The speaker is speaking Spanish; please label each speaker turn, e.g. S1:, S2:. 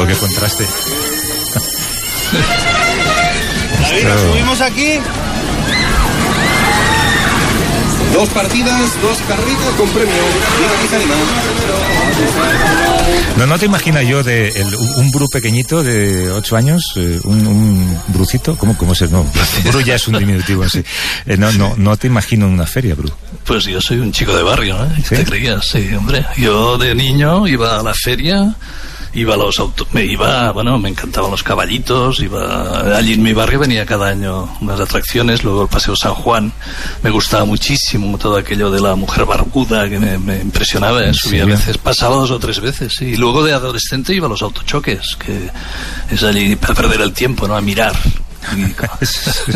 S1: Joder, qué contraste.
S2: David, nos subimos aquí.
S3: 2 partidas, 2 carritas con premio.
S1: No te imaginas yo un Bru pequeñito de 8 años, un Brucito, ¿cómo se? No, Bru ya es un diminutivo así. No te imagino en una feria, Bru.
S4: Pues yo soy un chico de barrio, ¿eh?
S1: ¿Sí?
S4: ¿Te creías? Sí, hombre. Yo de niño iba a la feria, iba a los me encantaban los caballitos, allí en mi barrio venía cada año unas atracciones, luego el Paseo San Juan, me gustaba muchísimo todo aquello de la mujer barbuda que me impresionaba, subía a veces, pasaba 2 o 3 veces, sí. Y luego de adolescente iba a los autochoques, que es allí para perder el tiempo, ¿no? A mirar.